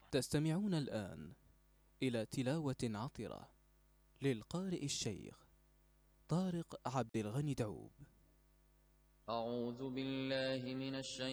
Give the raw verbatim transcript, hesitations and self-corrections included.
تستمعون الآن إلى تلاوة عطرة للقارئ الشيخ طارق عبد الغني دعوب. أعوذ بالله من الشيطان